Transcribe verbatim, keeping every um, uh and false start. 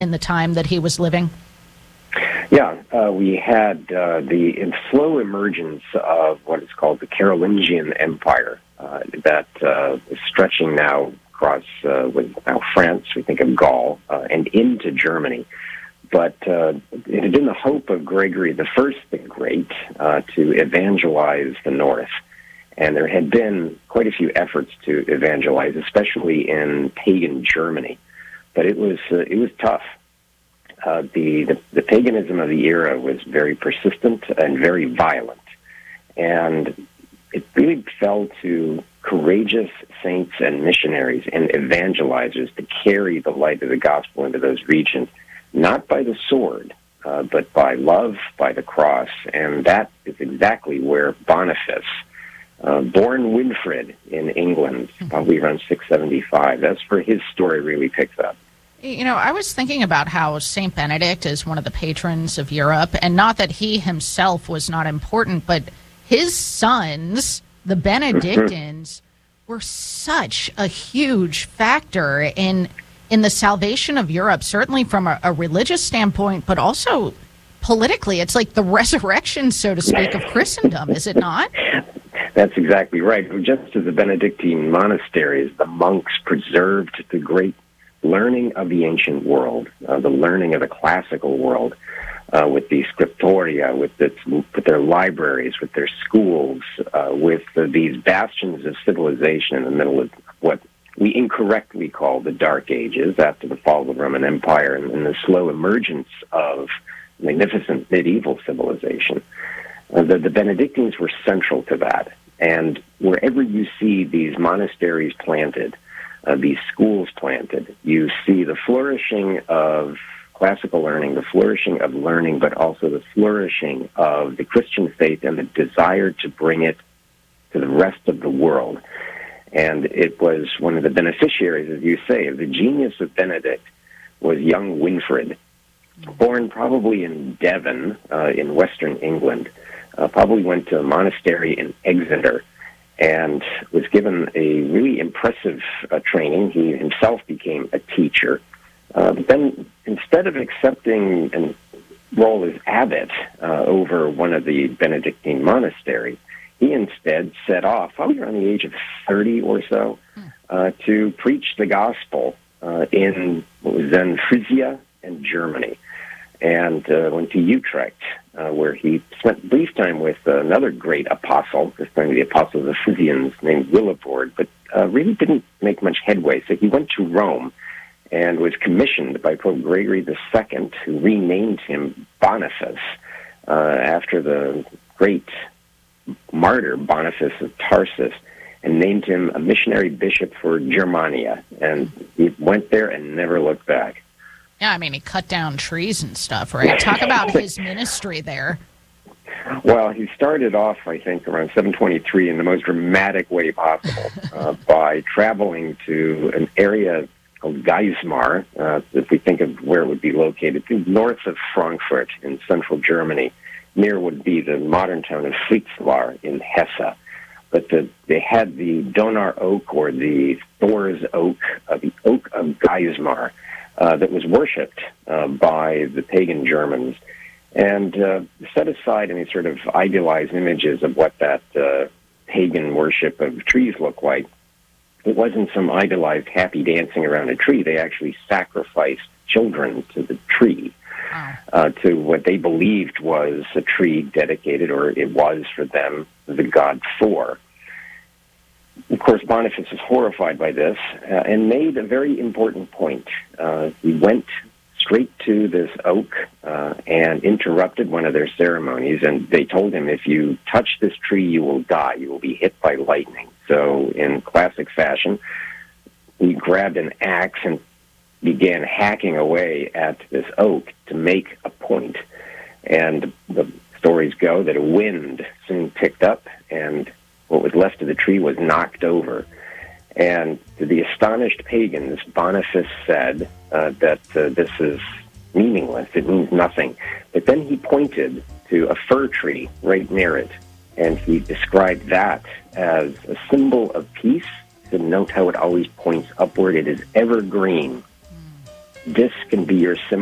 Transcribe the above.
in the time that he was living? Yeah, uh, we had uh, the slow emergence of what is called the Carolingian Empire uh, that uh, is stretching now across uh, with now France, we think of Gaul, uh, and into Germany. But uh, it had been the hope of Gregory the First the Great uh, to evangelize the North. And there had been quite a few efforts to evangelize, especially in pagan Germany. But it was uh, it was tough. Uh, the, the the paganism of the era was very persistent and very violent. And it really fell to courageous saints and missionaries and evangelizers to carry the light of the gospel into those regions, not by the sword, uh, but by love, by the cross. And that is exactly where Boniface, uh, born Winfrid in England, probably around six seventy-five, that's where his story really picks up. You know, I was thinking about how Saint Benedict is one of the patrons of Europe, and not that he himself was not important, but his sons, the Benedictines, were such a huge factor in in the salvation of Europe, certainly from a, a religious standpoint, but also politically. It's like the resurrection, so to speak, of Christendom, is it not? That's exactly right. Just as the Benedictine monasteries, the monks preserved the great learning of the ancient world, uh, the learning of the classical world, uh, with the scriptoria, with, its, with their libraries, with their schools, uh, with uh, these bastions of civilization in the middle of what we incorrectly call the Dark Ages after the fall of the Roman Empire and, and the slow emergence of magnificent medieval civilization. Uh, the, the Benedictines were central to that. And wherever you see these monasteries planted, Uh, these schools planted, you see the flourishing of classical learning, the flourishing of learning, but also the flourishing of the Christian faith and the desire to bring it to the rest of the world. And it was one of the beneficiaries, as you say, of the genius of Benedict was young Winfrid, born probably in Devon, uh, in western England, uh, probably went to a monastery in Exeter, and was given a really impressive uh, training. He himself became a teacher. Uh, but then instead of accepting a role as abbot uh, over one of the Benedictine monasteries, he instead set off, probably around the age of thirty or so, uh, to preach the gospel uh, in what was then Frisia and Germany, and uh, went to Utrecht, uh, where he spent brief time with uh, another great apostle, this time the apostle of the Frisians, named Willibrord, but uh, really didn't make much headway. So he went to Rome and was commissioned by Pope Gregory the Second, who renamed him Boniface uh, after the great martyr Boniface of Tarsus, and named him a missionary bishop for Germania. And he went there and never looked back. Yeah, I mean, he cut down trees and stuff, right? Talk about his ministry there. Well, he started off, I think, around seven twenty-three in the most dramatic way possible uh, by traveling to an area called Geismar, uh, if we think of where it would be located, north of Frankfurt in central Germany, near would be the modern town of Fritzlar in Hesse. But the, they had the Donar oak, or the Thor's oak, uh, the oak of Geismar, Uh, that was worshipped uh, by the pagan Germans, and uh, set aside any sort of idealized images of what that uh, pagan worship of trees looked like. It wasn't some idealized happy dancing around a tree. They actually sacrificed children to the tree, uh, to what they believed was a tree dedicated, or it was for them, the god Thor. Of course, Boniface was horrified by this uh, and made a very important point. Uh, he went straight to this oak uh, and interrupted one of their ceremonies, and they told him, if you touch this tree, you will die. You will be hit by lightning. So in classic fashion, he grabbed an axe and began hacking away at this oak to make a point. And the stories go that a wind soon picked up, and what was left of the tree was knocked over. And to the astonished pagans, Boniface said uh, that uh, this is meaningless, it means nothing. But then he pointed to a fir tree right near it, and he described that as a symbol of peace. To note how it always points upward, it is evergreen. this can be your symbol.